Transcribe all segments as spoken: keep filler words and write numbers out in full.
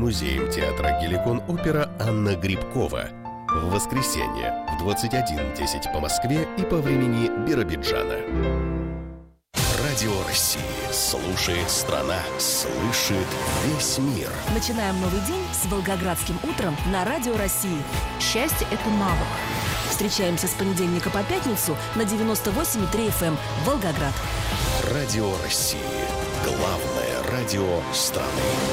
музеем театра «Геликон-опера» Анна Грибкова. В воскресенье в двадцать один десять по Москве и по времени Биробиджана. Радио России слушает страна, слышит весь мир. Начинаем новый день с Волгоградским утром на Радио России. Счастье – это навык. Встречаемся с понедельника по пятницу на девяносто восемь и три эф эм Волгоград. Радио России. Главное радио страны.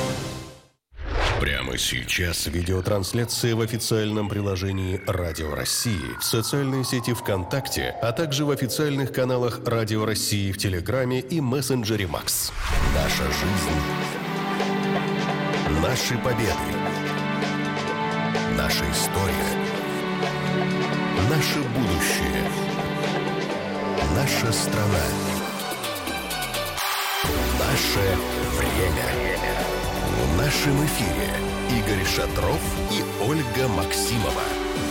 Прямо сейчас видеотрансляция в официальном приложении Радио России, в социальной сети ВКонтакте, а также в официальных каналах Радио России в Телеграме и мессенджере Макс. Наша жизнь. Наши победы. Наша история. Наше будущее. Наша страна. Наше время. В нашем эфире Игорь Шатров и Ольга Максимова.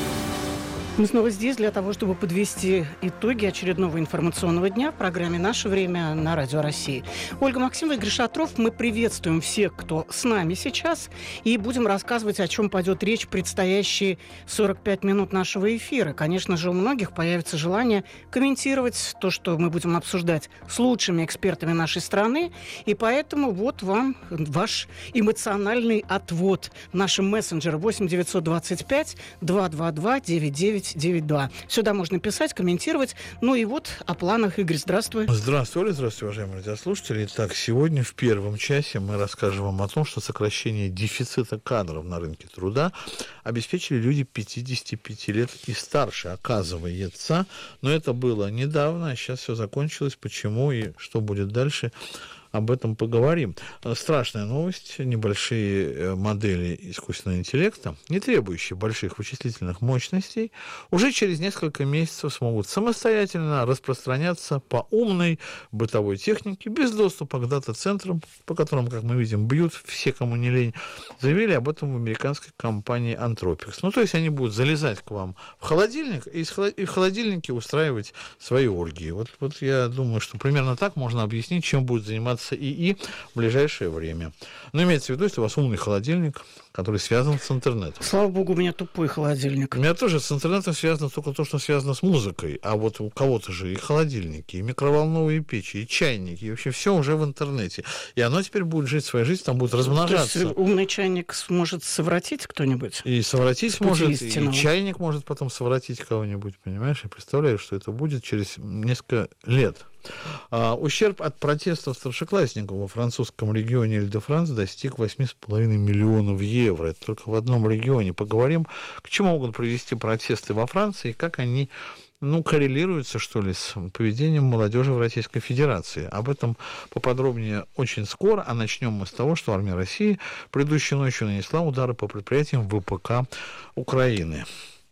Мы снова здесь для того, чтобы подвести итоги очередного информационного дня в программе «Наше время» на Радио России. Ольга Максимова, Игорь Шатров. Мы приветствуем всех, кто с нами сейчас, и будем рассказывать, о чем пойдет речь в предстоящие сорок пять минут нашего эфира. Конечно же, у многих появится желание комментировать то, что мы будем обсуждать с лучшими экспертами нашей страны, и поэтому вот вам ваш эмоциональный отвод нашим мессенджерам восемь девятьсот двадцать пять двести двадцать два девяносто девять девяносто два. Сюда можно писать, комментировать. Ну и вот о планах. Игорь, здравствуй. Здравствуй, Оля, здравствуйте, уважаемые радиослушатели. Итак, сегодня в первом часе мы расскажем вам о том, что сокращение дефицита кадров на рынке труда обеспечили люди пятидесяти пяти лет и старше, оказывается. Но это было недавно, а сейчас все закончилось. Почему и что будет дальше? Об этом поговорим. Страшная новость. Небольшие модели искусственного интеллекта, не требующие больших вычислительных мощностей, уже через несколько месяцев смогут самостоятельно распространяться по умной бытовой технике без доступа к дата-центрам, по которым, как мы видим, бьют все, кому не лень. Заявили об этом в американской компании Anthropic. Ну, то есть они будут залезать к вам в холодильник и в холодильнике устраивать свои оргии. Вот, вот я думаю, что примерно так можно объяснить, чем будет заниматься ИИ в ближайшее время. Но имеется в виду, если у вас умный холодильник, который связан с интернетом. Слава богу, у меня тупой холодильник. У меня тоже с интернетом связано только то, что связано с музыкой. А вот у кого-то же и холодильники, и микроволновые печи, и чайники, и вообще все уже в интернете. И оно теперь будет жить своей жизнью, там будет размножаться. То есть умный чайник сможет совратить кто-нибудь? И совратить может, истинного. И чайник может потом совратить кого-нибудь, понимаешь? Я представляю, что это будет через несколько лет. А, ущерб от протестов старшеклассников во французском регионе Иль-де-Франс достиг восемь с половиной миллионов евро. Это только в одном регионе. Поговорим, к чему могут привести протесты во Франции и как они, ну, коррелируются, что ли, с поведением молодежи в Российской Федерации. Об этом поподробнее очень скоро, а начнем мы с того, что армия России предыдущей ночью нанесла удары по предприятиям ВПК Украины.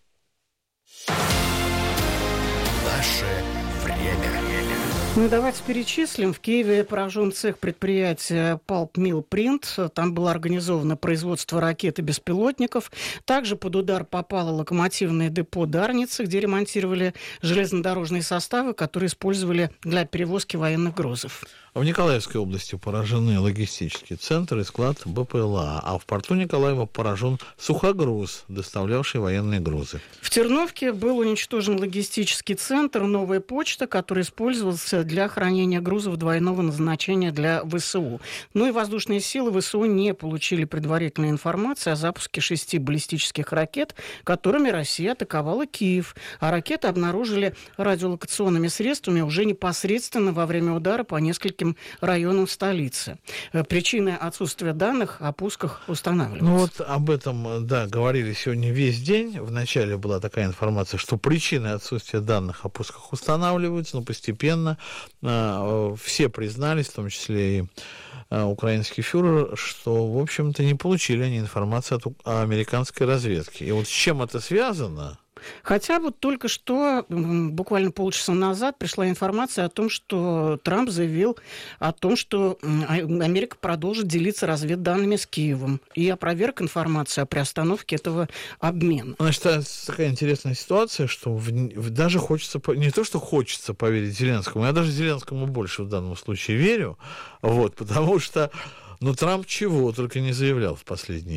Наше время. Ну, давайте перечислим. В Киеве поражен цех предприятия Pulp Mill Print. Там было организовано производство ракет и беспилотников. Также под удар попало локомотивное депо Дарницы, где ремонтировали железнодорожные составы, которые использовали для перевозки военных грузов. В Николаевской области поражены логистический центр и склад БПЛА, а в порту Николаева поражен сухогруз, доставлявший военные грузы. В Терновке был уничтожен логистический центр «Новая почта», который использовался для хранения грузов двойного назначения для ВСУ. Ну и воздушные силы ВСУ не получили предварительной информации о запуске шести баллистических ракет, которыми Россия атаковала Киев. А ракеты обнаружили радиолокационными средствами уже непосредственно во время удара по нескольким районам столицы. Причины отсутствия данных о пусках устанавливаются. Ну вот об этом, да, говорили сегодня весь день. Вначале была такая информация, что причины отсутствия данных о пусках устанавливаются, но постепенно э, все признались, в том числе и э, украинский фюрер, что, в общем-то, не получили они информацию от американской разведки. И вот с чем это связано? Хотя вот только что, буквально полчаса назад, пришла информация о том, что Трамп заявил о том, что Америка продолжит делиться разведданными с Киевом, и опроверг информацию о приостановке этого обмена. Значит, такая интересная ситуация, что в, в, даже хочется, не то, что хочется поверить Зеленскому, я даже Зеленскому больше в данном случае верю, вот, потому что, ну, Трамп чего только не заявлял в последние